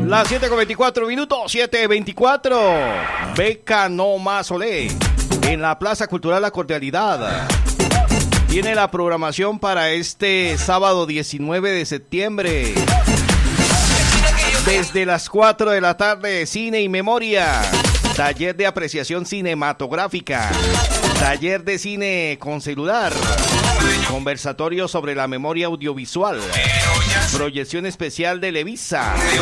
Las 7:24, 7:24. Beca No Más Olé. En la Plaza Cultural La Cordialidad. Tiene la programación para este sábado 19 de septiembre. Desde las 4 de la tarde, cine y memoria. Taller de apreciación cinematográfica. Taller de cine con celular. Conversatorio sobre la memoria audiovisual. Proyección especial de Levisa.